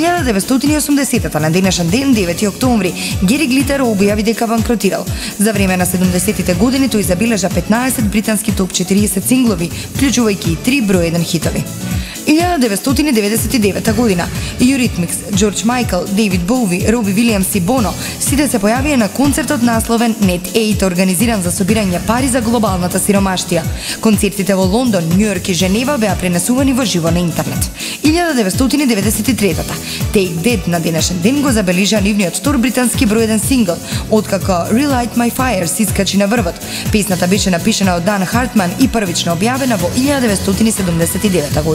1980-та на денешен ден, 9 октомври, Гери Глитер објави дека банкротирал. За време на 70-тите години тој забележа 15 британски топ 40 синглови, вклучувајќи и 3 број 1 хитови. 1999 година, Eurythmics, Джордж Майкл, Дейвид Боуи, Роби Вилијамс и Боно сите се појавија на концертот насловен Net 8, организиран за собирање пари за глобалната сиромаштија. Концертите во Лондон, Њујорк и Женева беа пренесувани во живо на интернет. 1993-та, Take That на денешен ден го забележа нивниот втор британски број 1 сингл, откако Relight My Fire се искачи на врвот. Песната беше напишана од Дан Хартман и првично објавена во 1979 година.